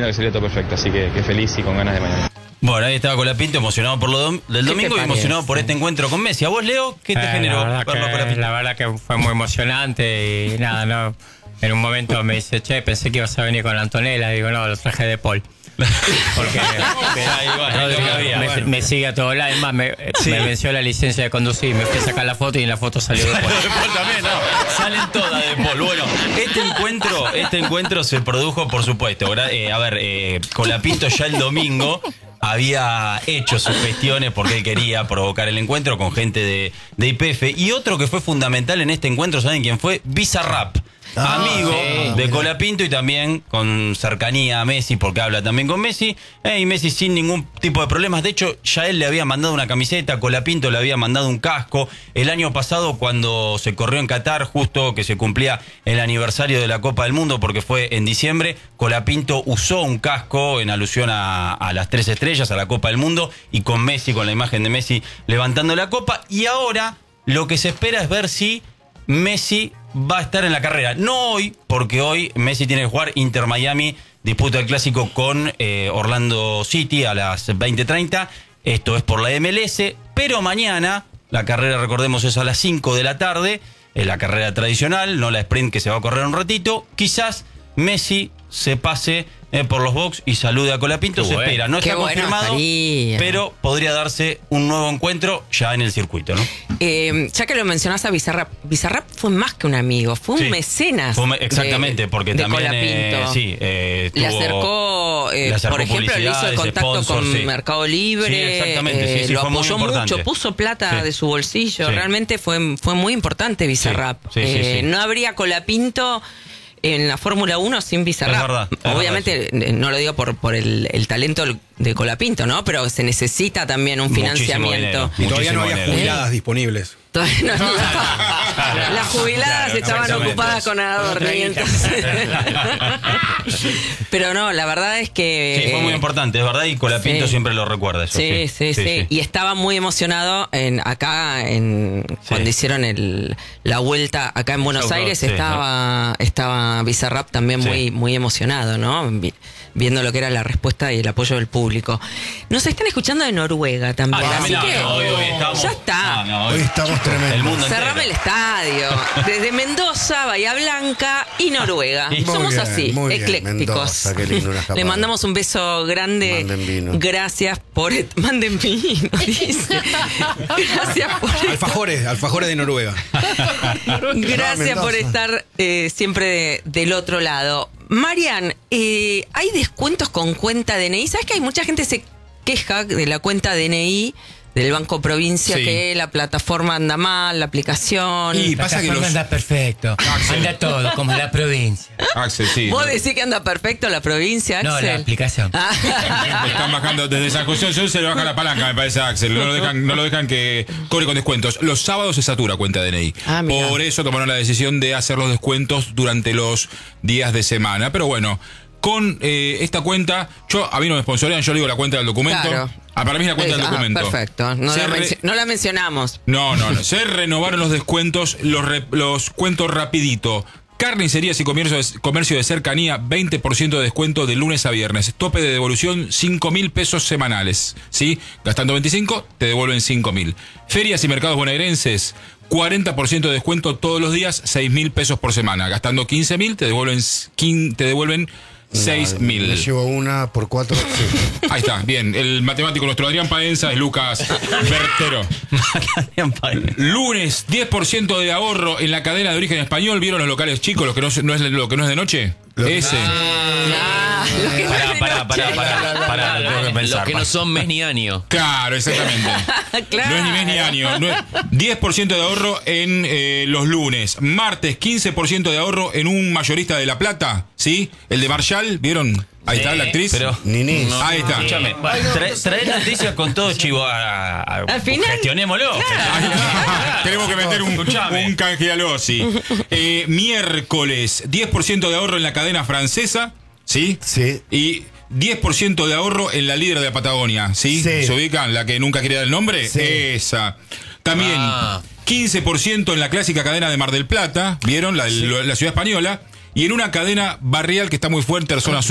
lindo, que salió todo perfecto, así que feliz y con ganas de mañana. Bueno, ahí estaba Colapinto, emocionado por lo del domingo y emocionado por este encuentro con Messi. ¿A vos, Leo, qué te generó verlo a Colapinto? La verdad que fue muy emocionante y nada, no. En un momento me dice, che, pensé que ibas a venir con Antonella. Digo, no, lo traje de Paul. Porque me sigue a todo lado. Además, me venció la licencia de conducir. Me fui a sacar la foto y en la foto salió de Paul. También, no. Salen todas de Paul. Bueno, este encuentro se produjo, por supuesto. Colapinto ya el domingo había hecho sus gestiones porque él quería provocar el encuentro con gente de YPF. Y otro que fue fundamental en este encuentro, ¿saben quién fue? Bizarrap. Amigo de Colapinto y también con cercanía a Messi, porque habla también con Messi. Y Messi sin ningún tipo de problemas. De hecho, ya él le había mandado una camiseta, Colapinto le había mandado un casco. El año pasado, cuando se corrió en Qatar, justo que se cumplía el aniversario de la Copa del Mundo, porque fue en diciembre, Colapinto usó un casco en alusión a las 3 estrellas, a la Copa del Mundo, y con Messi, con la imagen de Messi levantando la copa. Y ahora lo que se espera es ver si Messi va a estar en la carrera. No hoy, porque hoy Messi tiene que jugar Inter Miami, disputa el clásico con Orlando City a las 20:30. Esto es por la MLS, pero mañana la carrera, recordemos, es a las 5 de la tarde, la carrera tradicional, no la sprint que se va a correr un ratito. Quizás Messi se pase por los box y salude a Colapinto. Se espera, no está confirmado, pero podría darse un nuevo encuentro ya en el circuito, ¿no? Ya que lo mencionás a Bizarrap, Bizarrap fue más que un amigo, fue un mecenas. Exactamente, porque de también le acercó, por ejemplo, le hizo el contacto con Mercado Libre. Sí, exactamente, lo apoyó mucho, puso plata de su bolsillo. Realmente fue muy importante Bizarrap. No habría Colapinto en la Fórmula 1 sin Bizarrap. Obviamente no lo digo por el talento de Colapinto, ¿no? Pero se necesita también un financiamiento. Y todavía no había jubiladas disponibles. Las jubiladas estaban ocupadas con adornamientos. Pero no, la verdad es que fue muy importante, es verdad, y Colapinto siempre lo recuerda eso. Sí. Y estaba muy emocionado cuando hicieron la vuelta acá en Buenos Aires, estaba Bizarrap también muy emocionado, ¿no? Viendo lo que era la respuesta y el apoyo del público. Nos están escuchando de Noruega también, así que ya está. Hoy estamos tremendos. Cerrame el estadio. Desde Mendoza, Bahía Blanca y Noruega. Somos así, eclécticos. Mendoza, qué lindo, le mandamos un beso grande. Manden vino. Gracias por... Manden vino, dice. Gracias por... Alfajores de Noruega. Gracias por estar siempre del otro lado. Marian, ¿hay descuentos con cuenta DNI? ¿Sabes que hay mucha gente que se queja de la cuenta DNI del Banco Provincia, que la plataforma anda mal, la aplicación? Y pasa que anda perfecto. Anda todo, como la provincia. Axel, sí. ¿Vos decís que anda perfecto la provincia, Axel? No, la aplicación. Están bajando desde San José Sur, se le baja la palanca, me parece, a Axel. No lo dejan que cobre con descuentos. Los sábados se satura cuenta DNI. Por eso tomaron la decisión de hacer los descuentos durante los días de semana. Pero bueno, con esta cuenta, a mí no me sponsorean, yo le digo la cuenta del documento. Claro. Para mí es la cuenta del documento. Perfecto. No la mencionamos. No. Se renovaron los descuentos, los cuento rapidito. Carnicerías y comercio de cercanía, 20% de descuento de lunes a viernes. Tope de devolución, 5.000 pesos semanales. ¿Sí? Gastando 25, te devuelven 5.000. Ferias y mercados bonaerenses, 40% de descuento todos los días, 6.000 pesos por semana. Gastando 15.000, te devuelven 6.000. Le llevo una por 4. Sí. Ahí está, bien. El matemático nuestro Adrián Paenza es Lucas Bertero. Lunes, 10% de ahorro en la cadena de origen español. ¿Vieron los locales chicos, lo que no es de noche? Ese. Pará, tengo que pensar. Los que no son mes ni año. Claro, exactamente. Claro. No es ni mes ni año. 10% de ahorro en los lunes. Martes, 15% de ahorro en un mayorista de La Plata. ¿Sí? El de Marshall, ¿vieron? Ahí está la actriz. Pero Nini. Ahí está. Escúchame, trae noticias con todo chivo. Al final. Gestionémoslo. Tenemos que meter un canjealo, sí. Miércoles, 10% de ahorro en la cadena francesa. ¿Sí? Sí. Y 10% de ahorro en la líder de la Patagonia. ¿Sí? ¿Se ubican? La que nunca quería dar el nombre. Sí. Esa. También 15% en la clásica cadena de Mar del Plata. ¿Vieron? La ciudad española. Y en una cadena barrial que está muy fuerte, zona sur.